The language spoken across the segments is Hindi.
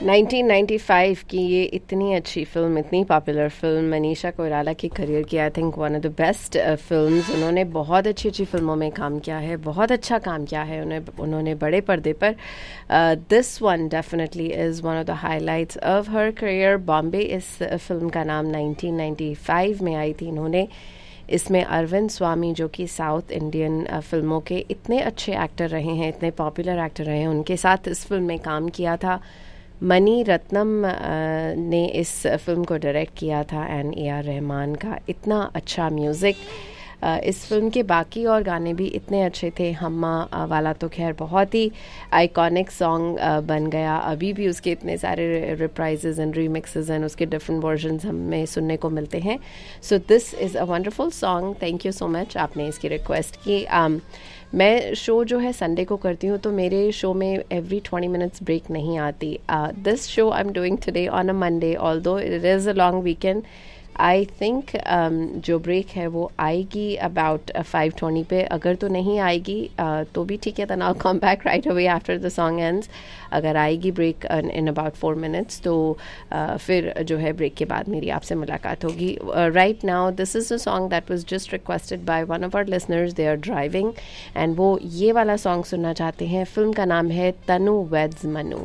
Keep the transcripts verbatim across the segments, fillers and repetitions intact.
नाइनटीन नाइंटी फाइव की ये इतनी अच्छी फिल्म, इतनी पॉपुलर फिल्म, मनीषा कोइराला की करियर की I think one of the best films. उन्होंने बहुत अच्छी अच्छी फिल्मों में काम किया है, बहुत अच्छा काम किया है उन्हें उन्होंने बड़े पर्दे पर। This one definitely is one of the highlights of her career. Bombay इस फिल्म का नाम नाइनटीन नाइंटी फाइव में आई थी। इन्होंने इसमें अरविंद स्वामी, जो कि साउथ इंडियन फिल्मों के इतने अच्छे एक्टर रहे हैं, इतने पॉपुलर एक्टर रहे हैं, उनके साथ इस फिल्म में काम किया था। मनी रत्नम ने इस फिल्म को डायरेक्ट किया था एंड ए आर रहमान का इतना अच्छा म्यूज़िक। इस फिल्म के बाकी और गाने भी इतने अच्छे थे। हम्मा वाला तो खैर बहुत ही आइकॉनिक सॉन्ग बन गया, अभी भी उसके इतने सारे रिप्राइजेज एंड रीमिक्सेस एंड उसके डिफरेंट वर्जन्स हमें सुनने को मिलते हैं। So this is a wonderful song. Thank you so much, आपने इसकी रिक्वेस्ट की। um, मैं शो जो है संडे को करती हूँ, तो मेरे शो में एवरी ट्वेंटी मिनट्स ब्रेक नहीं आती। This show I am doing today on a Monday, although it is a long weekend. I think जो ब्रेक है वो आएगी अबाउट फाइव ट्वेंटी पे। अगर तो नहीं आएगी uh, तो भी ठीक है, then I come back right away after the song ends. अगर आएगी break in about four minutes तो uh, फिर जो है ब्रेक के बाद मेरी आपसे मुलाकात होगी। Right now this is a song that was just requested by one of our listeners. They are driving and वो ये वाला सॉन्ग सुनना चाहते हैं। फिल्म का नाम है तनु weds Manu.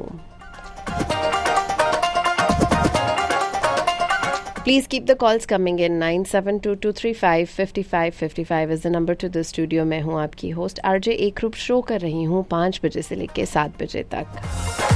Please keep the calls coming in. Nine seven to to three five five five five five is the number to the studio. मैं हूँ आपकी होस्ट आरजे एकरूप। शो कर रही हूँ पाँच बजे से लेकर सात बजे तक।